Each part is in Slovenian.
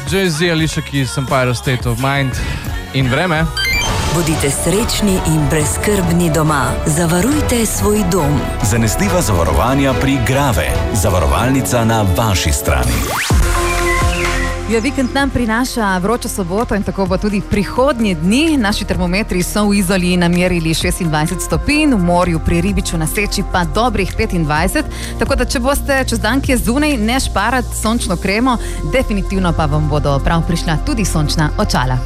Jay-Z, Alicia Keys, Empire State of Mind in vreme. Bodite srečni in brezskrbni doma. Zavarujte svoj dom. Zanesljiva zavarovanja pri Grave. Zavarovalnica na vaši strani. Ja, vikend nam prinaša vročo soboto in tako bo tudi prihodnje dni. Naši termometri so v Izoli namerili 26 stopinj, v morju pri Ribiču na Seči pa dobrih 25. Tako da, če boste čez dan kje zunaj, ne šparati sončno kremo, definitivno pa vam bodo prav prišla tudi sončna očala.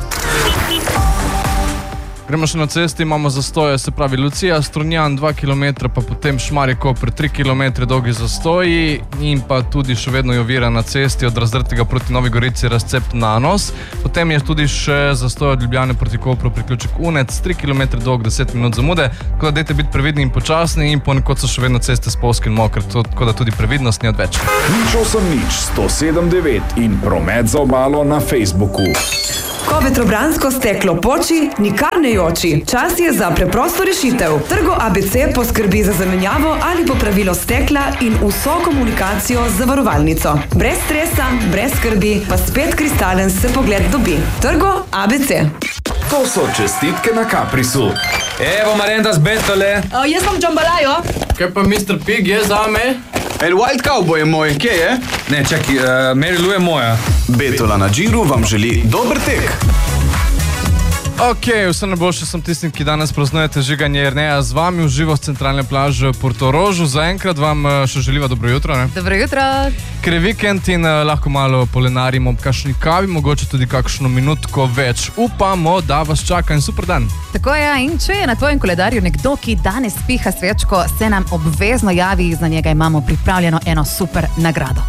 Gremo še na cesti, imamo zastoje, se pravi Lucija, Strunjan 2 km, pa potem Šmarje Koper 3 km dolgi zastoji in pa tudi še vedno je ovira na cesti od Razdrtega proti Novi Gorici razcep Nanos. Potem je tudi še zastoj od Ljubljane proti Kopru priključek Unec, 3 km dolg, 10 minut zamude, tako da dajte biti previdni in počasni in ponekod so še vedno ceste spolzke in mokre, tako da tudi previdnost ni odveč. Nič 107.9 in promet za obalo na Facebooku. Ko vetrobransko steklo poči, nikar ne joči. Čas je za preprosto rešitev. Trgo ABC poskrbi za zamenjavo ali popravilo stekla in vso komunikacijo z zavarovalnico. Brez stresa, brez skrbi, pa spet kristalen se pogled dobi. Trgo ABC. To so čestitke na Caprisu. Evo Marenda z Betole. Jaz sem Džambalajo. Kaj pa Mr. Pig je zame? El Wild Cowboy je moj, kje je? Ne, čaki, Mary Lou je moja. Betola na Džiru vam želi dober tek. Ok, vse najboljše sem tistim, ki danes praznujete žiganje Jerneja z vami v živo z centralne plaže Portorožu. Zaenkrat vam še želiva dobro jutro, ne? Dobro jutro. Ker je vikend in lahko malo polenarimo ob kakšni kavi, mogoče tudi kakšno minutko več. Upamo, da vas čaka en super dan. Tako je, in če je na tvojem koledarju nekdo, ki danes piha svečko, se nam obvezno javi, za njega imamo pripravljeno eno super nagrado.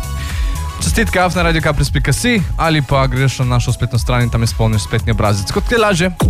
Čestitke na Radio Capris.si ali pa greš na našo spletno stran in tam izpolniš spletni obrazec. Kot ti laže.